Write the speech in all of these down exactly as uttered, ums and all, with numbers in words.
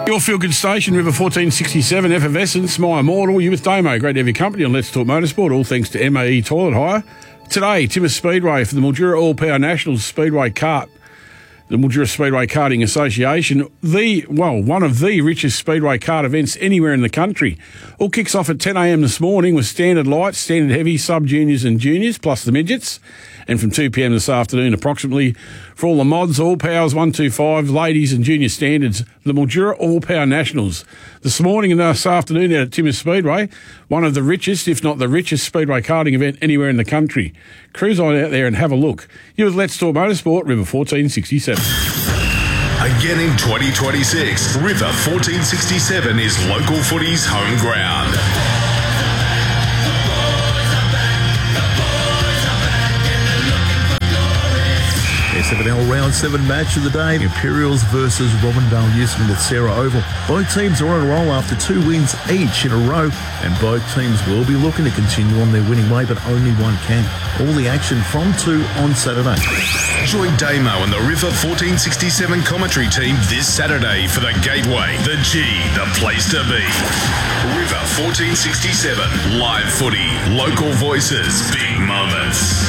Your feel-good station, River fourteen sixty-seven, Effervescence, My Immortal. You with Damo. Great to have your company on Let's Talk Motorsport, all thanks to M A E Toilet Hire. Today, Timmis Speedway for the Mildura All Power Nationals Speedway Kart. The Mildura Speedway Karting Association, the, well, one of the richest speedway kart events anywhere in the country. All kicks off at ten a m this morning with standard lights, standard heavy, sub-juniors and juniors, plus the midgets. And from two p m this afternoon, approximately, for all the mods, all powers, one two five, ladies and junior standards, the Mildura All Power Nationals. This morning and this afternoon out at Timmis Speedway, one of the richest, if not the richest, speedway karting event anywhere in the country. Cruise on out there and have a look. You with Let's Talk Motorsport, River fourteen sixty-seven. Again in twenty twenty-six, River fourteen sixty-seven is local footy's home ground. S F N L Round seven match of the day, Imperials versus Robindale Euston at Sarah Oval. Both teams are on a roll after two wins each in a row, and both teams will be looking to continue on their winning way, but only one can. All the action from two on Saturday. Join Damo and the River fourteen sixty-seven commentary team this Saturday for the Gateway, the G, the place to be. River fourteen sixty-seven, live footy, local voices, big moments.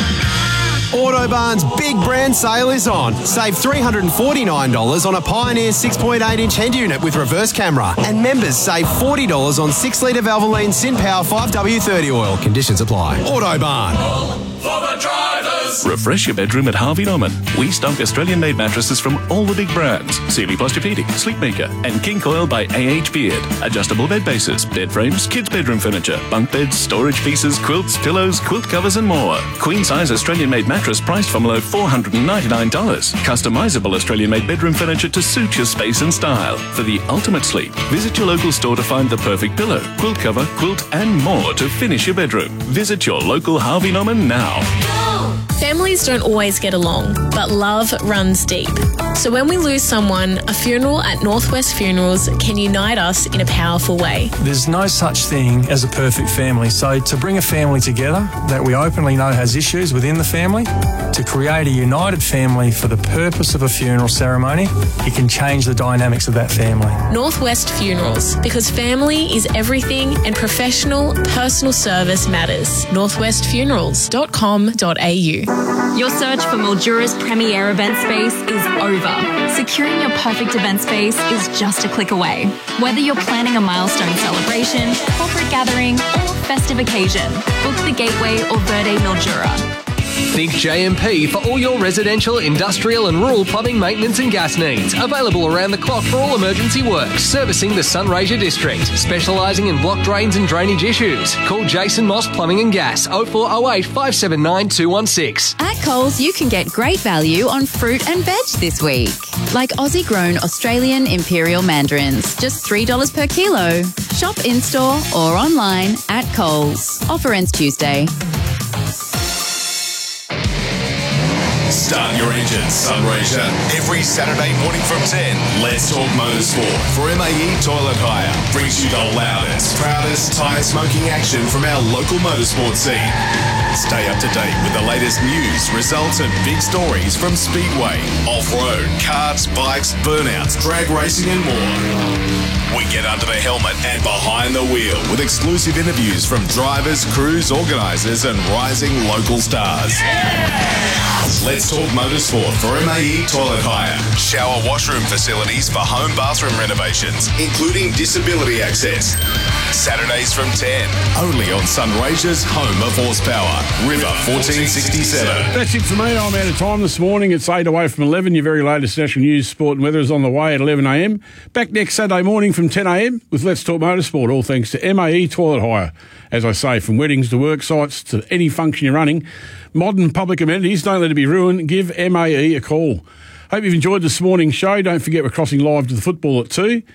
Autobarn's big brand sale is on. Save three hundred forty-nine dollars on a Pioneer six point eight inch head unit with reverse camera. And members save forty dollars on six litre Valvoline SynPower five W thirty oil. Conditions apply. Autobarn. All for the drivers. Refresh your bedroom at Harvey Norman. We stock Australian-made mattresses from all the big brands. Sealy Posturepedic, Sleepmaker, and King Coil by A H Beard. Adjustable bed bases, bed frames, kids' bedroom furniture, bunk beds, storage pieces, quilts, pillows, quilt covers, and more. Queen-size Australian-made mattress priced from below four hundred ninety-nine dollars. Customizable Australian-made bedroom furniture to suit your space and style. For the ultimate sleep, visit your local store to find the perfect pillow, quilt cover, quilt, and more to finish your bedroom. Visit your local Harvey Norman now. Families don't always get along, but love runs deep. So when we lose someone, a funeral at Northwest Funerals can unite us in a powerful way. There's no such thing as a perfect family. So to bring a family together that we openly know has issues within the family, to create a united family for the purpose of a funeral ceremony, it can change the dynamics of that family. Northwest Funerals, because family is everything and professional, personal service matters. northwest funerals dot com dot a u. Your search for Mildura's premier event space is over. Securing your perfect event space is just a click away. Whether you're planning a milestone celebration, corporate gathering, or festive occasion, book the Gateway or Verde Mildura. Think J M P for all your residential, industrial and rural plumbing maintenance and gas needs. Available around the clock for all emergency works. Servicing the Sunraysia district. Specialising in block drains and drainage issues. Call Jason Moss Plumbing and Gas oh four oh eight, five seven nine, two one six. At Coles, you can get great value on fruit and veg this week. Like Aussie-grown Australian Imperial mandarins. Just three dollars per kilo. Shop in-store or online at Coles. Offer ends Tuesday. Start your engines, Sunraysia. Every Saturday morning from ten, Let's Talk Motorsport for M A E Toilet Hire. Brings you the loudest, proudest tyre smoking action from our local motorsport scene. Stay up to date with the latest news, results and big stories from Speedway, off-road, karts, bikes, burnouts, drag racing and more. We get under the helmet and behind the wheel with exclusive interviews from drivers, crews, organisers and rising local stars. Let's Talk Motorsport for M A E Toilet Hire. Shower washroom facilities for home bathroom renovations, including disability access. Saturdays from ten, only on Sunraysia's home of horsepower, River fourteen sixty-seven. That's it for me. I'm out of time this morning. It's eight away from eleven. Your very latest national news, sport and weather is on the way at eleven a m. Back next Saturday morning from ten a m with Let's Talk Motorsport, all thanks to M A E Toilet Hire. As I say, from weddings to work sites to any function you're running, modern public amenities, don't let it be ruined. Give M A E a call. Hope you've enjoyed this morning's show. Don't forget we're crossing live to the football at two.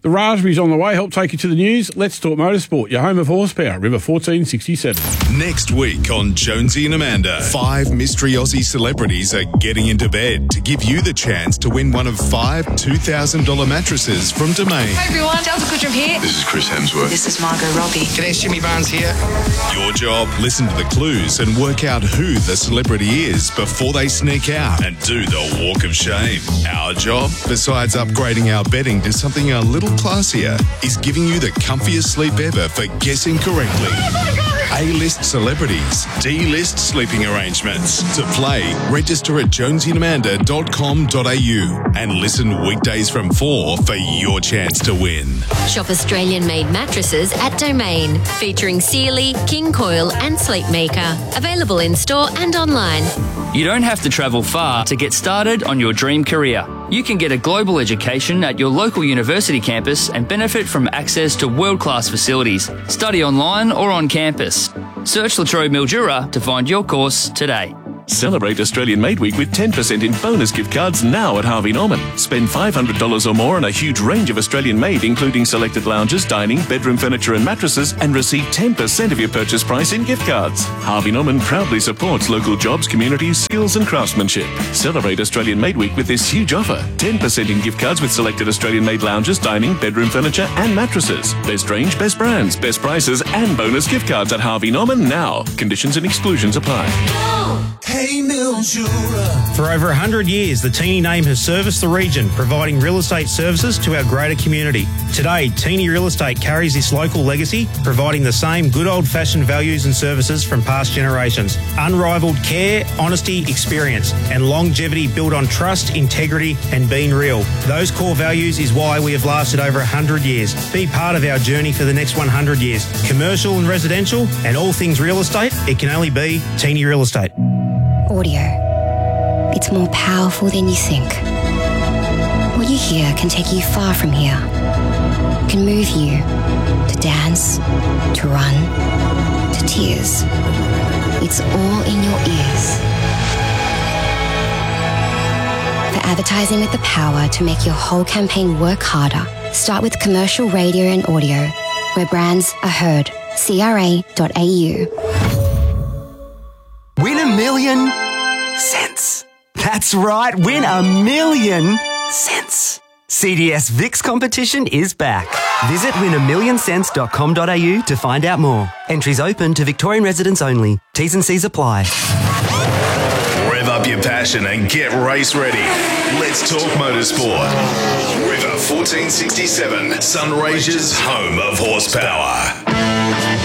The raspberries on the way. Help take you to the news. Let's talk motorsport. Your home of horsepower, River fourteen sixty-seven. Next week on Jonesy and Amanda, five mystery Aussie celebrities are getting into bed to give you the chance to win one of five two thousand dollars mattresses from Domain. Hey everyone, Delta Goodrum here. This is Chris Hemsworth. This is Margot Robbie. G'day, Jimmy Barnes here. Your job, listen to the clues and work out who the celebrity is before they sneak out and do the walk of shame. Our job, besides upgrading our bedding to something a little classier, is giving you the comfiest sleep ever for guessing correctly. A-list celebrities, D-list sleeping arrangements. To play, register at jonesy and amanda dot com dot a u and listen weekdays from four for your chance to win. Shop Australian-made mattresses at Domain, featuring Sealy, King Coil and Sleepmaker. Available in-store and online. You don't have to travel far to get started on your dream career. You can get a global education at your local university campus and benefit from access to world-class facilities. Study online or on campus. Search La Trobe Mildura to find your course today. Celebrate Australian Made Week with ten percent in bonus gift cards now at Harvey Norman. Spend five hundred dollars or more on a huge range of Australian made, including selected lounges, dining, bedroom furniture and mattresses, and receive ten percent of your purchase price in gift cards. Harvey Norman proudly supports local jobs, communities, skills and craftsmanship. Celebrate Australian Made Week with this huge offer. ten percent in gift cards with selected Australian made lounges, dining, bedroom furniture and mattresses. Best range, best brands, best prices and bonus gift cards at Harvey Norman now. Conditions and exclusions apply. Hey Mildura. For over one hundred years, the Teeny name has serviced the region, providing real estate services to our greater community. Today, Teeny Real Estate carries this local legacy, providing the same good old-fashioned values and services from past generations. Unrivaled care, honesty, experience, and longevity built on trust, integrity, and being real. Those core values is why we have lasted over one hundred years. Be part of our journey for the next one hundred years. Commercial and residential, and all things real estate, it can only be Teeny Real Estate. Audio. It's more powerful than you think. What you hear can take you far from here. Can move you to dance, to run, to tears. It's all in your ears. For advertising with the power to make your whole campaign work harder, start with commercial radio and audio, where brands are heard. C R A dot A U. Win a million cents. That's right, win a million cents. C D S V I X competition is back. Visit win a million cents dot com dot a u to find out more. Entries open to Victorian residents only. T's and C's apply. Rev up your passion and get race ready. Let's talk motorsport. River fourteen sixty-seven, Sunraysia's home of horsepower.